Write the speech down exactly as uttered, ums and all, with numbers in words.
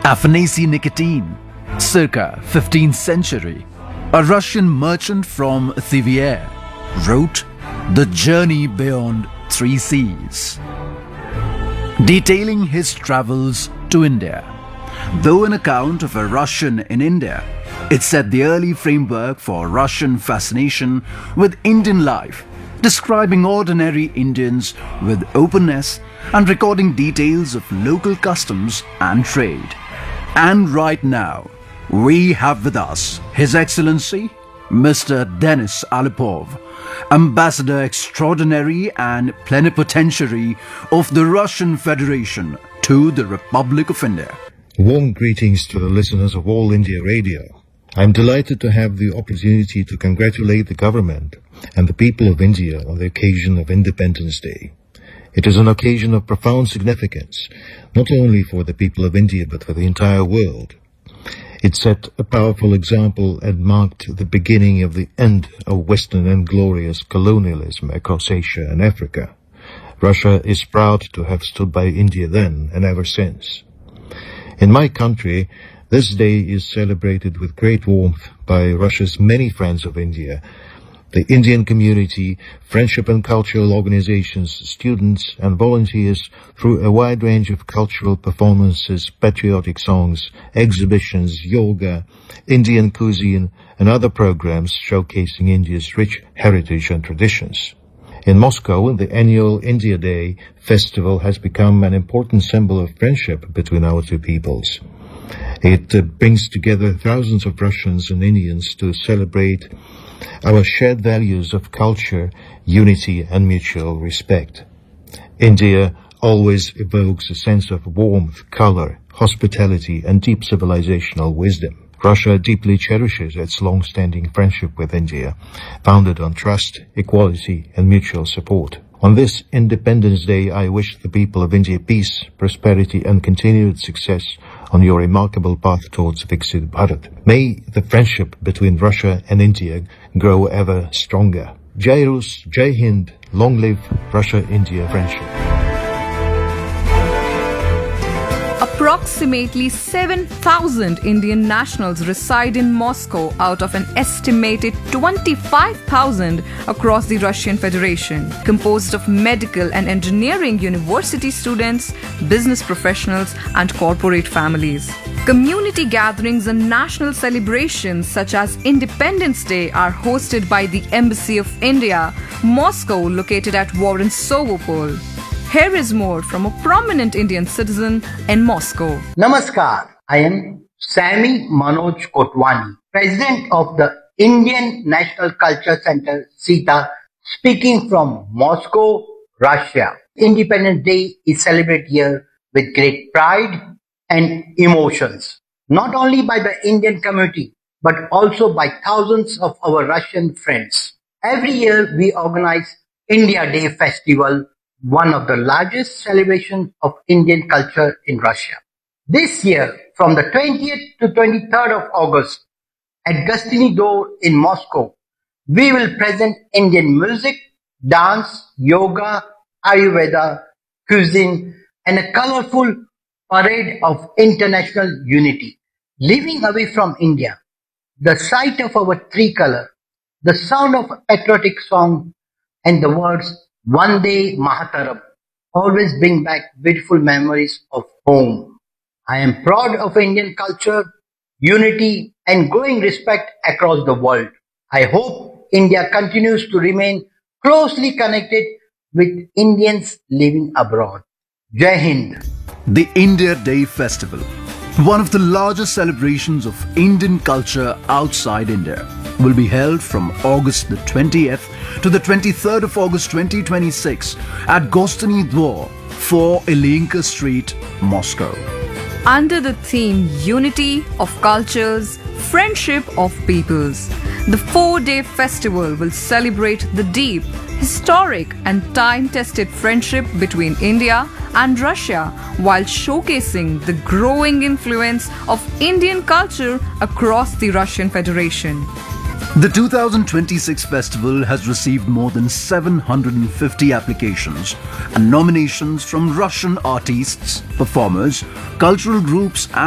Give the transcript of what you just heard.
Afanasy Nikitin, circa fifteenth century, a Russian merchant from Tver, wrote The Journey Beyond Three Seas, detailing his travels to India. Though an account of a Russian in India, it set the early framework for Russian fascination with Indian life, describing ordinary Indians with openness and recording details of local customs and trade. And right now, we have with us His Excellency, Mister Denis Alipov, Ambassador Extraordinary and Plenipotentiary of the Russian Federation to the Republic of India. Warm greetings to the listeners of All India Radio. I am delighted to have the opportunity to congratulate the government and the people of India on the occasion of Independence Day. It is an occasion of profound significance, not only for the people of India but for the entire world. It set a powerful example and marked the beginning of the end of Western and glorious colonialism across Asia and Africa. Russia is proud to have stood by India then and ever since. In my country, this day is celebrated with great warmth by Russia's many friends of India, the Indian community, friendship and cultural organizations, students and volunteers through a wide range of cultural performances, patriotic songs, exhibitions, yoga, Indian cuisine and other programs showcasing India's rich heritage and traditions. In Moscow, the annual India Day festival has become an important symbol of friendship between our two peoples. It uh, brings together thousands of Russians and Indians to celebrate our shared values of culture, unity and mutual respect. India always evokes a sense of warmth, color, hospitality and deep civilizational wisdom. Russia deeply cherishes its long-standing friendship with India, founded on trust, equality and mutual support. On this Independence Day, I wish the people of India peace, prosperity and continued success on your remarkable path towards Viksit Bharat. May the friendship between Russia and India grow ever stronger. Jai Rus, Jai Hind, long live Russia-India friendship. Approximately seven thousand Indian nationals reside in Moscow out of an estimated twenty-five thousand across the Russian Federation, composed of medical and engineering university students, business professionals, and corporate families. Community gatherings and national celebrations such as Independence Day are hosted by the Embassy of India, Moscow, located at Vorontsovopol. Here is more from a prominent Indian citizen in Moscow. Namaskar. I am Sami Manoj Kotwani, President of the Indian National Culture Center, SITA, speaking from Moscow, Russia. Independence Day is celebrated here with great pride and emotions, not only by the Indian community, but also by thousands of our Russian friends. Every year we organize India Day Festival, one of the largest celebrations of Indian culture in Russia. This year, from the twentieth to twenty-third of August, at Gostiny Dvor in Moscow, we will present Indian music, dance, yoga, Ayurveda, cuisine, and a colorful parade of international unity. Living away from India, the sight of our tricolor, the sound of a patriotic song, and the words Vande Mataram always bring back beautiful memories of home. I am proud of Indian culture, unity and growing respect across the world. I hope India continues to remain closely connected with Indians living abroad. Jai Hind. The India Day Festival, one of the largest celebrations of Indian culture outside India, will be held from August the twentieth to the twenty-third of August twenty twenty-six at Gostiny Dvor, four Ilinka Street, Moscow. Under the theme Unity of Cultures, Friendship of Peoples, the four-day festival will celebrate the deep, historic and time-tested friendship between India and Russia while showcasing the growing influence of Indian culture across the Russian Federation. The two thousand twenty-six festival has received more than seven hundred fifty applications and nominations from Russian artists, performers, cultural groups and